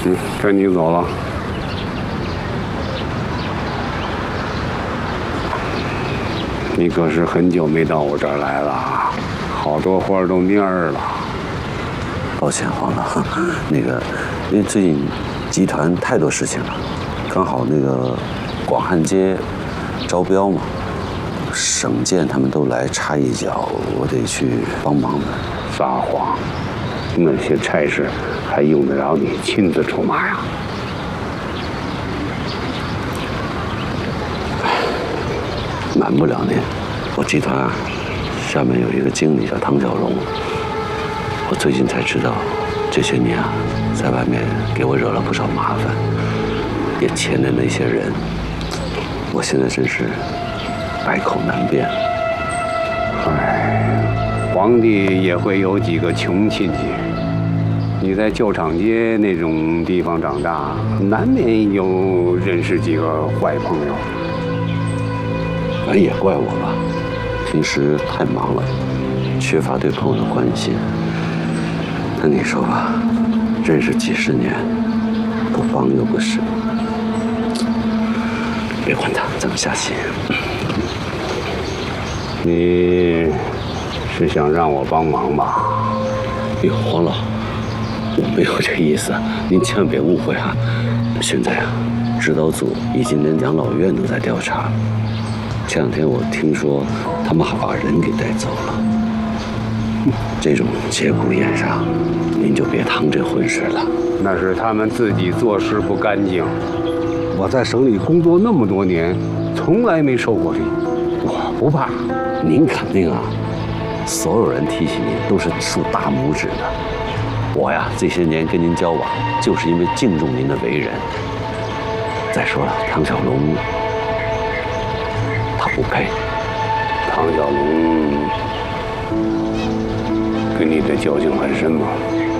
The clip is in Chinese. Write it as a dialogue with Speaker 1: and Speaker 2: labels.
Speaker 1: 该你走了。你可是很久没到我这儿来了，好多花都蔫儿了。
Speaker 2: 抱歉，黄老，那个，因为最近集团太多事情了，刚好那个广汉街招标嘛，省建他们都来插一脚，我得去帮忙的。
Speaker 1: 撒谎，那些差事还用得着你亲自出马呀？
Speaker 2: 瞒不了您，我集团下面有一个经理叫唐小龙，我最近才知道，这些年在外面给我惹了不少麻烦，也牵连了一些人，我现在真是百口难辩。
Speaker 1: 哎，皇帝也会有几个穷亲戚。你在旧厂街那种地方长大，难免有认识几个坏朋友。
Speaker 2: 反正也怪我吧，平时太忙了，缺乏对朋友的关心。那你说吧，认识几十年，不帮又不是。别管他，咱们下棋。
Speaker 1: 你是想让我帮忙吧？
Speaker 2: 哎呦，黄老，我没有这意思，您千万别误会啊。现在啊，指导组已经连养老院都在调查。前两天我听说，他们还把人给带走了。这种节骨眼上，您就别趟这浑水了。
Speaker 1: 那是他们自己做事不干净。我在省里工作那么多年，从来没受过礼，我不怕。
Speaker 2: 您肯定啊，所有人提起您都是竖大拇指的。我呀，这些年跟您交往，就是因为敬重您的为人。再说了，唐小龙。他不配。
Speaker 1: 唐小龙跟你的交情很深吗？